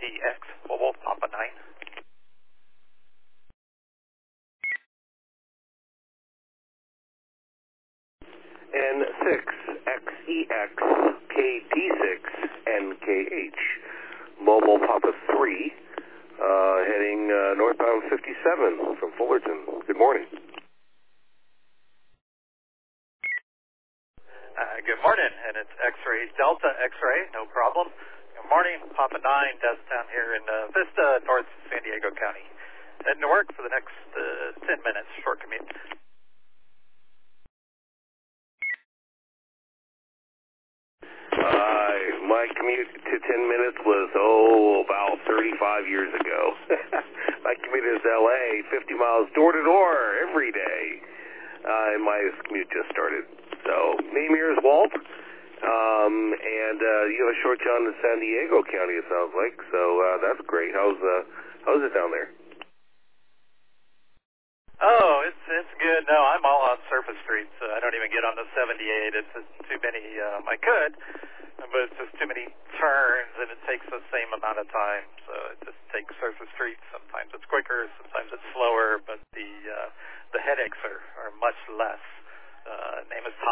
XEX, Mobile Papa 9. N6, XEX, KD6, NKH, Mobile Papa 3, heading northbound 57 from Fullerton. Good morning. Good morning, and it's X-Ray Delta X-Ray, no problem. Good morning, Papa 9, down here in Vista, North San Diego County. Heading to work for the next 10 minutes, short commute. My commute to 10 minutes was, about 35 years ago. My commute is LA, 50 miles door to door every day. And my commute just started. So, name here is Walt. And you have a short John in San Diego County, it sounds like. So, that's great. How's it down there? Oh, it's good. No, I'm all on surface streets. I don't even get on the 78. It's just too many. I could, but it's just too many turns, and it takes the same amount of time. So it just takes surface streets. Sometimes it's quicker, sometimes it's